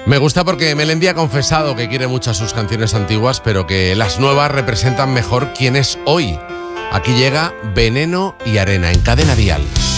Me gusta porque Melendi ha confesado que quiere mucho a sus canciones antiguas, pero que las nuevas representan mejor quién es hoy. Aquí llega Veneno y Arena en Cadena Dial.